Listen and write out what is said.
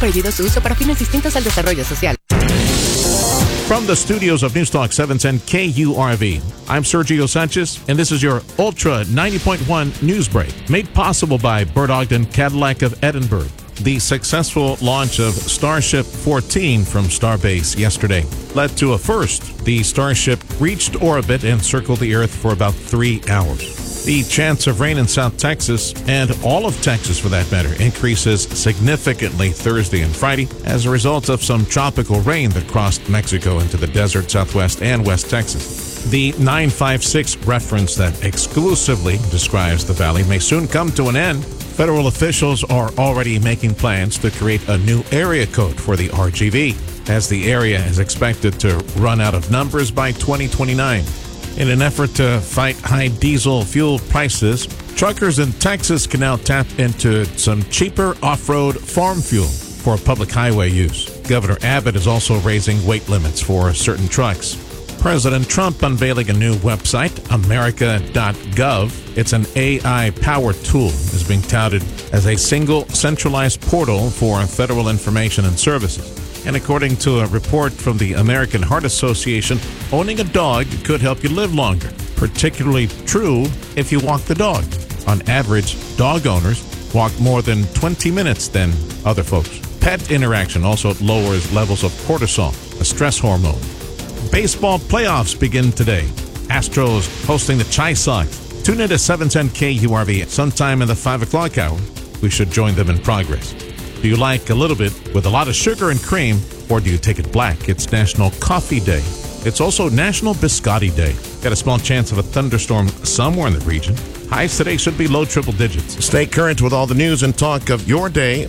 Prohibido su uso para fines distintos al desarrollo social. From the studios of Newstalk 710 KURV, I'm Sergio Sanchez, and this is your Ultra 90.1 News Break, made possible by Bert Ogden Cadillac of Edinburgh. The successful launch of Starship 14 from Starbase yesterday led to a first. The Starship reached orbit and circled the Earth for about 3 hours. The chance of rain in South Texas, and all of Texas for that matter, increases significantly Thursday and Friday as a result of some tropical rain that crossed Mexico into the desert Southwest and West Texas. The 956 reference that exclusively describes the valley may soon come to an end. Federal officials are already making plans to create a new area code for the RGV, as the area is expected to run out of numbers by 2029. In an effort to fight high diesel fuel prices, truckers in Texas can now tap into some cheaper off-road farm fuel for public highway use. Governor Abbott is also raising weight limits for certain trucks. President Trump unveiling a new website, America.gov. It's an AI-powered tool, is being touted as a single centralized portal for federal information and services. And according to a report from the American Heart Association, owning a dog could help you live longer. Particularly true if you walk the dog. On average, dog owners walk more than 20 minutes than other folks. Pet interaction also lowers levels of cortisol, a stress hormone. Baseball playoffs begin today. Astros hosting the Chi Sox. Tune in to 710 KURV sometime in the 5 o'clock hour. We should join them in progress. Do you like a little bit with a lot of sugar and cream, or do you take it black? It's National Coffee Day. It's also National Biscotti Day. Got a small chance of a thunderstorm somewhere in the region. Highs today should be low triple digits. Stay current with all the news and talk of your day